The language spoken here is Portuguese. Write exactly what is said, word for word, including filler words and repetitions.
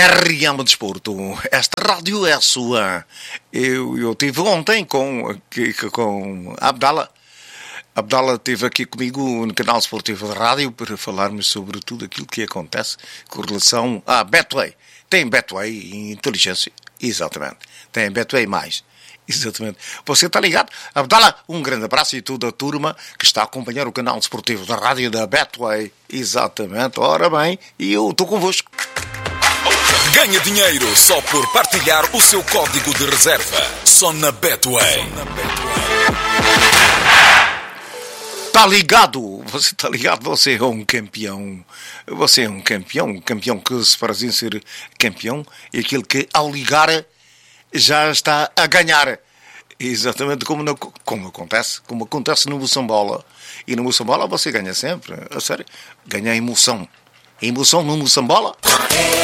R M Desporto, esta rádio é a sua. Eu, eu tive ontem com, com Abdala. Abdala esteve aqui comigo no canal Esportivo de Rádio para falarmos sobre tudo aquilo que acontece com relação à Betway. Tem Betway e inteligência, exatamente. Tem Betway mais, exatamente. Você está ligado? Abdala, um grande abraço e toda a turma que está a acompanhar o canal Esportivo da Rádio da Betway, exatamente. Ora bem, e eu estou convosco. Ganha dinheiro só por partilhar o seu código de reserva. Só na Betway. Está ligado? Você está ligado? Você é um campeão. Você é um campeão. Um campeão que se fazia ser campeão é aquele que, ao ligar, já está a ganhar. Exatamente como, no, como acontece. Como acontece no Moçambola. E no Moçambola você ganha sempre. A sério. Ganha emoção. Emoção no Moçambola.